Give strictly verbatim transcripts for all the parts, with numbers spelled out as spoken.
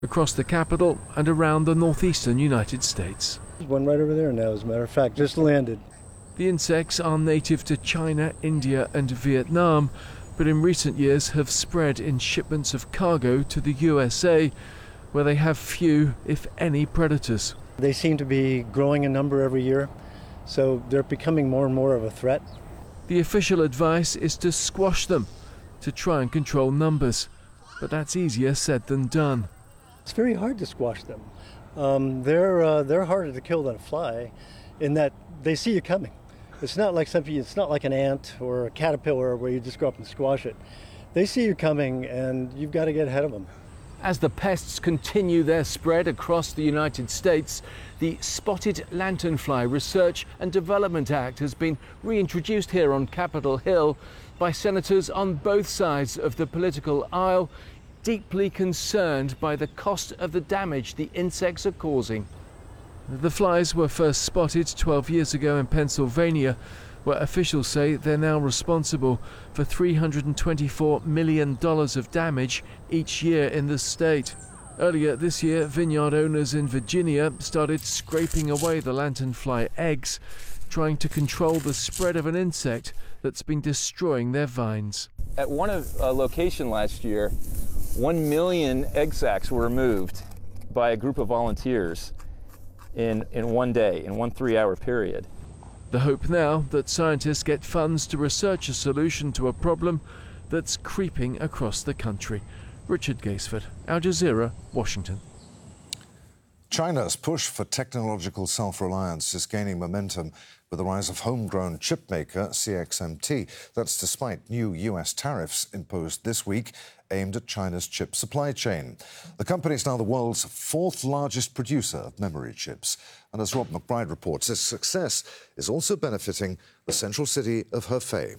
across the capital and around the northeastern United States. There's one right over there now, as a matter of fact, just landed. The insects are native to China, India and Vietnam, but in recent years have spread in shipments of cargo to the U S A, where they have few, if any, predators. They seem to be growing in number every year, so they're becoming more and more of a threat. The official advice is to squash them, to try and control numbers, but that's easier said than done. It's very hard to squash them. Um, they're uh, they're harder to kill than a fly, in that they see you coming. It's not like something. It's not like an ant or a caterpillar where you just go up and squash it. They see you coming, and you've got to get ahead of them. As the pests continue their spread across the United States, the Spotted Lanternfly Research and Development Act has been reintroduced here on Capitol Hill by senators on both sides of the political aisle, deeply concerned by the cost of the damage the insects are causing. The flies were first spotted twelve years ago in Pennsylvania, where officials say they're now responsible for three hundred twenty-four million dollars of damage each year in the state. Earlier this year, vineyard owners in Virginia started scraping away the lanternfly eggs, trying to control the spread of an insect that's been destroying their vines. At one uh, location last year, one million egg sacs were removed by a group of volunteers in, in one day, in one three-hour period. The hope now that scientists get funds to research a solution to a problem that's creeping across the country. Richard Gaisford, Al Jazeera, Washington. China's push for technological self-reliance is gaining momentum with the rise of homegrown chip maker C X M T. That's despite new U S tariffs imposed this week aimed at China's chip supply chain. The company is now the world's fourth largest producer of memory chips. And as Rob McBride reports, its success is also benefiting the central city of Hefei.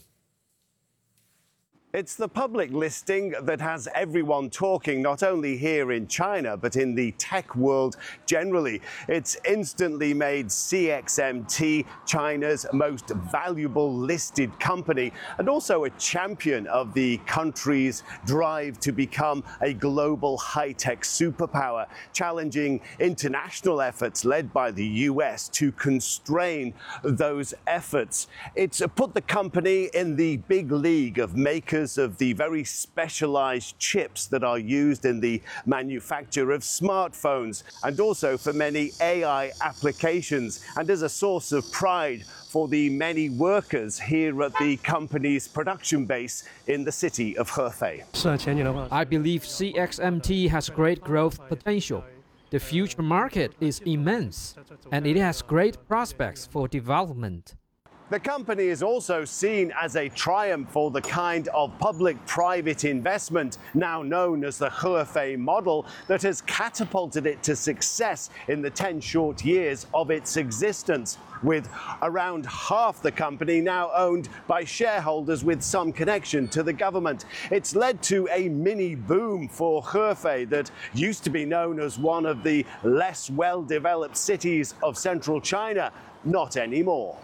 It's the public listing that has everyone talking, not only here in China, but in the tech world generally. It's instantly made C X M T China's most valuable listed company, and also a champion of the country's drive to become a global high-tech superpower, challenging international efforts led by the U S to constrain those efforts. It's put the company in the big league of makers of the very specialized chips that are used in the manufacture of smartphones, and also for many A I applications, and as a source of pride for the many workers here at the company's production base in the city of Hefei. I believe C X M T has great growth potential. The future market is immense, and it has great prospects for development. The company is also seen as a triumph for the kind of public-private investment now known as the Hefei model that has catapulted it to success in the ten short years of its existence, with around half the company now owned by shareholders with some connection to the government. It's led to a mini boom for Hefei that used to be known as one of the less well-developed cities of central China. Not anymore.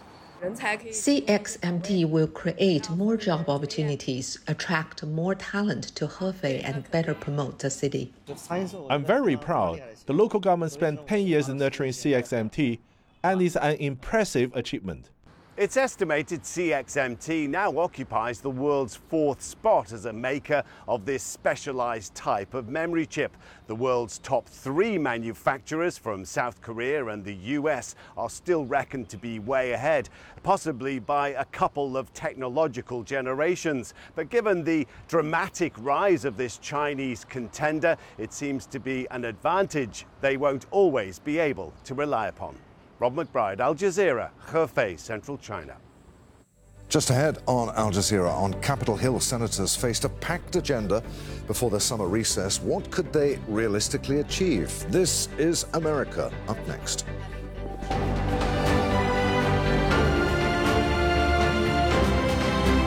C X M T will create more job opportunities, attract more talent to Hefei, and better promote the city. I'm very proud. The local government spent ten years in nurturing C X M T, and it's an impressive achievement. It's estimated C X M T now occupies the world's fourth spot as a maker of this specialized type of memory chip. The world's top three manufacturers from South Korea and the U S are still reckoned to be way ahead, possibly by a couple of technological generations. But given the dramatic rise of this Chinese contender, it seems to be an advantage they won't always be able to rely upon. Rob McBride, Al Jazeera, Hefei, Central China. Just ahead on Al Jazeera, on Capitol Hill, senators faced a packed agenda before their summer recess. What could they realistically achieve? This is America. Up next.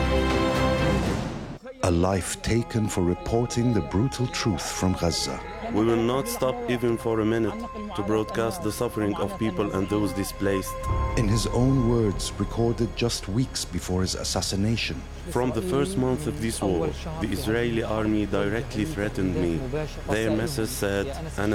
A life taken for reporting the brutal truth from Gaza. We will not stop even for a minute to broadcast the suffering of people and those displaced. In his own words, recorded just weeks before his assassination. From the first month of this war, the Israeli army directly threatened me. Their message said,